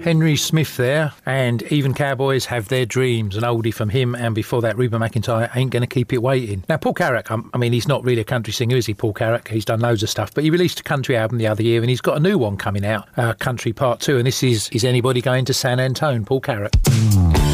Henry Smith there, and Even Cowboys Have Their Dreams, an oldie from him, and before that Reba McEntire, Ain't Gonna Keep It Waiting. Now Paul Carrack, I mean, he's not really a country singer, is he, Paul Carrack? He's done loads of stuff, but he released a country album the other year and he's got a new one coming out, Country Part 2, and this is Anybody Going to San Antone, Paul Carrack.